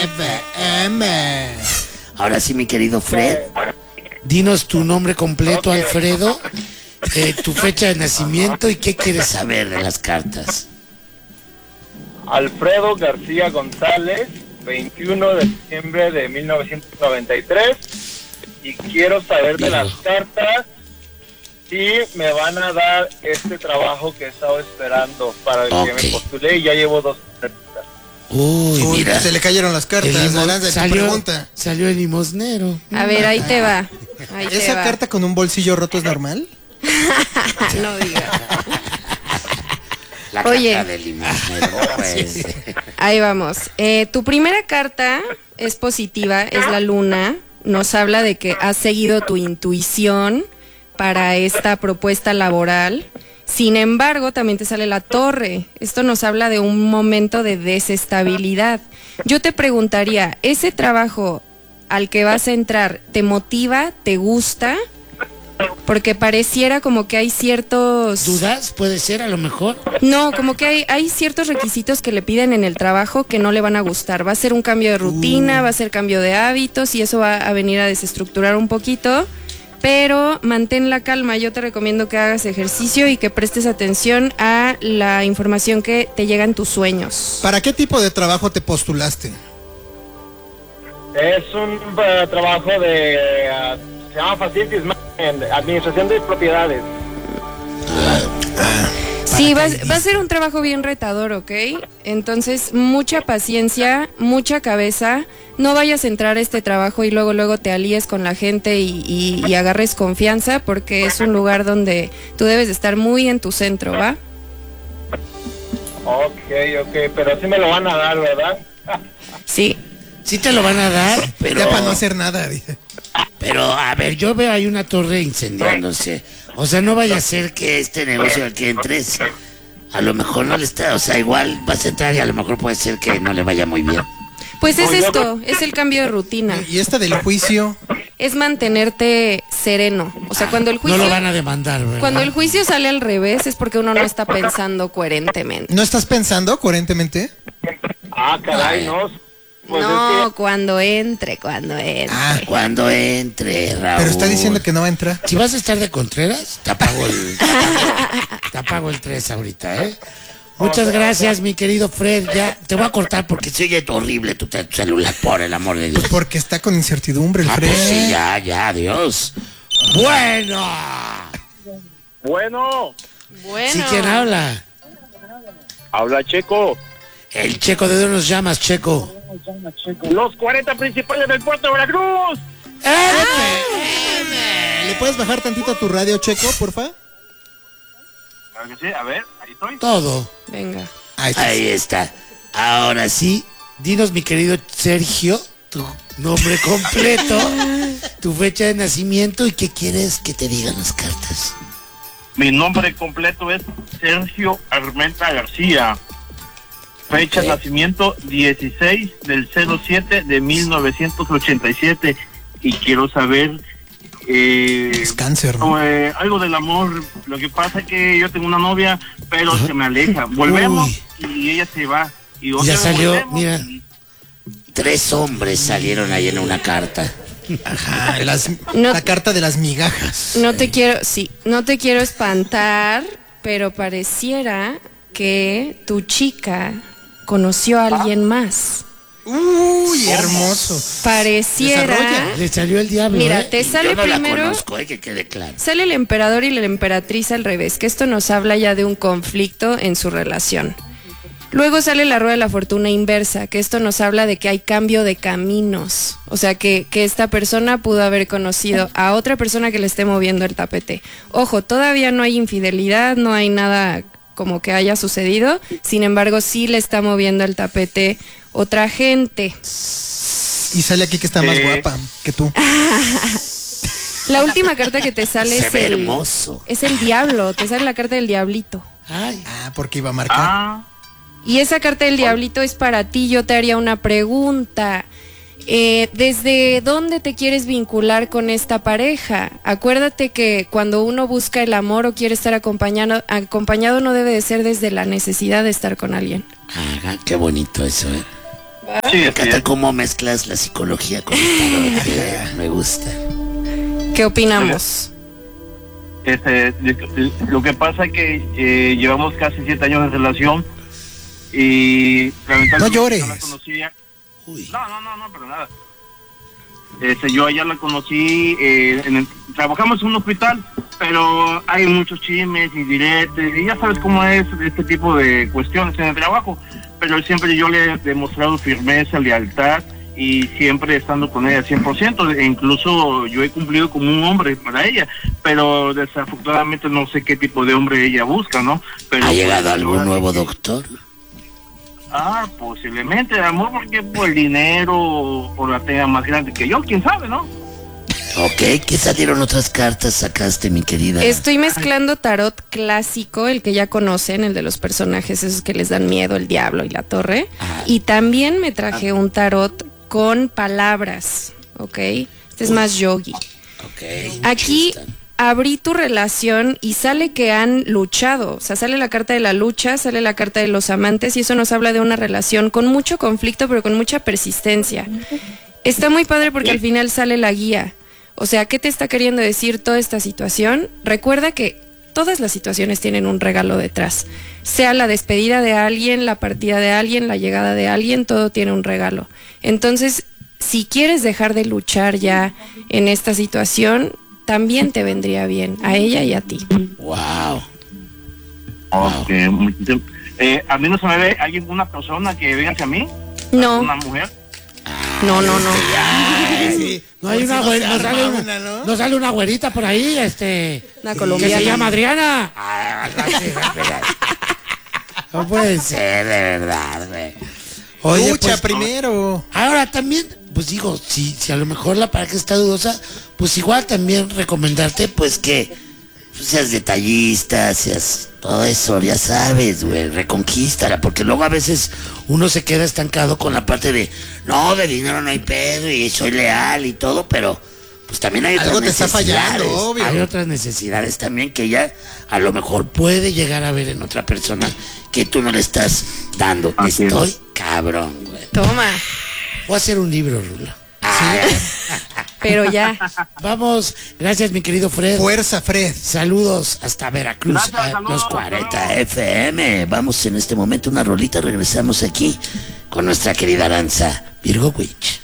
FM. Ahora sí, mi querido Fred. Dinos tu nombre completo, Alfredo, tu fecha de nacimiento y qué quieres saber de las cartas. Alfredo García González, 21 de diciembre de 1993. Y quiero saber de las cartas si me van a dar este trabajo que he estado esperando para el que me postulé y ya llevo 2 preguntas. Uy, mira. Se le cayeron las cartas. Salió el limosnero. A ver, ahí te va. Ahí te ¿Esa va. carta con un bolsillo roto es normal? No digas. La Oye. carta del limosnero, pues. Ahí vamos. Tu primera carta es positiva, es la luna. Nos habla de que has seguido tu intuición para esta propuesta laboral. Sin embargo, también te sale la torre. Esto nos habla de un momento de desestabilidad. Yo te preguntaría, ¿ese trabajo al que vas a entrar te motiva, te gusta? Porque pareciera como que hay ciertos... ¿Dudas? ¿Puede ser a lo mejor? No, como que hay ciertos requisitos que le piden en el trabajo que no le van a gustar. Va a ser un cambio de rutina, va a ser cambio de hábitos y eso va a venir a desestructurar un poquito. Pero mantén la calma, yo te recomiendo que hagas ejercicio y que prestes atención a la información que te llega en tus sueños. ¿Para qué tipo de trabajo te postulaste? Es un trabajo de... se llama Facilities Management, administración de propiedades. Sí, va a ser un trabajo bien retador, ¿ok? Entonces, mucha paciencia, mucha cabeza. No vayas a entrar a este trabajo y luego te alíes con la gente y agarres confianza, porque es un lugar donde tú debes de estar muy en tu centro, ¿va? Ok, pero sí me lo van a dar, ¿verdad? Sí. Sí te lo van a dar, pero... Ya para no hacer nada, dice. Pero, a ver, yo veo ahí una torre incendiándose. O sea, no vaya a ser que este negocio al que entres, a lo mejor no le está... O sea, igual vas a entrar y a lo mejor puede ser que no le vaya muy bien. Pues es esto, es el cambio de rutina. ¿Y esta del juicio? Es mantenerte sereno. O sea, cuando el juicio... No lo van a demandar, ¿verdad? Cuando el juicio sale al revés es porque uno no está pensando coherentemente. ¿No estás pensando coherentemente? Ah, caray, no. Pues no, es que... cuando entre. Cuando entre, Raúl. Pero está diciendo que no va a entrar. Si vas a estar de Contreras, te apago el 3 ahorita, ¿eh? Muchas gracias, mi querido Fred. Ya te voy a cortar porque se oye horrible tu celular, por el amor de Dios. Pues porque está con incertidumbre el Fred. Pues sí, ya, adiós. Bueno. ¿Sí quién habla? Habla Checo. El Checo, ¿de dónde nos llamas, Checo? Los 40 principales del puerto de Veracruz. ¿Le puedes bajar tantito a tu radio, Checo, porfa? Claro que sí, a ver, ahí estoy. Todo. Venga. Ahí está. Ahora sí, dinos, mi querido Sergio, tu nombre completo, tu fecha de nacimiento y qué quieres que te digan las cartas. Mi nombre completo es Sergio Armenta García. Fecha de nacimiento 16 del 07 de 1987. Y quiero saber... es cáncer, ¿no? Algo del amor. Lo que pasa es que yo tengo una novia, pero se me aleja. Volvemos y ella se va. Y Ya salió, mira. 3 hombres salieron ahí en una carta. Ajá, No. la carta de las migajas. No te quiero espantar, pero pareciera que tu chica conoció a alguien más. Uy, hermoso. Pareciera... Le salió el diablo. Mira, te sale Yo no primero... la conozco, que quede claro. Sale el emperador y la emperatriz al revés, que esto nos habla ya de un conflicto en su relación. Luego sale la rueda de la fortuna inversa, que esto nos habla de que hay cambio de caminos. O sea, que esta persona pudo haber conocido a otra persona que le esté moviendo el tapete. Ojo, todavía no hay infidelidad, no hay nada como que haya sucedido. Sin embargo, sí le está moviendo el tapete otra gente. Y sale aquí que está más guapa que tú. La última carta que te sale hermoso. Es el diablo, te sale la carta del diablito. Ay. Porque iba a marcar. Y esa carta del diablito es para ti. Yo te haría una pregunta. ¿Desde dónde te quieres vincular con esta pareja? Acuérdate que cuando uno busca el amor o quiere estar acompañado no debe de ser desde la necesidad de estar con alguien. Qué bonito eso, Sí, Me así encanta es. cómo mezclas la psicología con el tarot. Me gusta. ¿Qué opinamos? Lo que pasa es que llevamos casi 7 años de relación y lamentablemente No llores. yo la conocía. Uy. No, pero nada. Yo allá la conocí, trabajamos en un hospital, pero hay muchos chismes y diretes, y ya sabes cómo es este tipo de cuestiones en el trabajo, pero siempre yo le he demostrado firmeza, lealtad, y siempre estando con ella 100%, e incluso yo he cumplido como un hombre para ella, pero desafortunadamente no sé qué tipo de hombre ella busca, ¿no? Pero ¿Ha llegado pues, algún ahora nuevo sí que- doctor? Posiblemente, amor, porque por el dinero o la tenga más grande que yo, quién sabe, ¿no? Ok, ¿qué salieron otras cartas sacaste, mi querida? Estoy mezclando tarot clásico, el que ya conocen, el de los personajes esos que les dan miedo, el diablo y la torre. Ajá. Y también me traje un tarot con palabras, ¿ok? Este es más yogi. Ok. Aquí me gustan. abrí tu relación y sale que han luchado. O sea, sale la carta de la lucha, sale la carta de los amantes y eso nos habla de una relación con mucho conflicto, pero con mucha persistencia. Está muy padre porque al final sale la guía. O sea, ¿qué te está queriendo decir toda esta situación? Recuerda que todas las situaciones tienen un regalo detrás. Sea la despedida de alguien, la partida de alguien, la llegada de alguien, todo tiene un regalo. Entonces, si quieres dejar de luchar ya en esta situación, también te vendría bien, a ella y a ti. Wow. Ok, a mí no se me ve alguien, una persona que venga hacia mí, No, una mujer. no. Sí. No hay Por una si no se güerita, no sale arma una, ¿no? no sale una güerita por ahí, Una que colombiana. se llama Adriana. Espera. No puede ser, de verdad, güey. Oye, Lucha pues, primero. ahora también, pues digo, si a lo mejor la pareja está dudosa, pues igual también recomendarte, pues que seas detallista, seas todo eso, ya sabes, güey, reconquístala, porque luego a veces uno se queda estancado con la parte de, no, de dinero no hay pedo y soy leal y todo, pero pues también hay otras Algo te está necesidades. fallando, obvio. Hay otras necesidades también que ella a lo mejor puede llegar a ver en otra persona que tú no le estás dando. Así es. Estoy cabrón, güey. Toma, Voy a hacer un libro, Rula. pero ya. Vamos, gracias mi querido Fred. Fuerza, Fred. Saludos hasta Veracruz, Gracias, a saludos, los 40 FM. Vamos en este momento una rolita, regresamos aquí con nuestra querida Aranza Virgo Witch.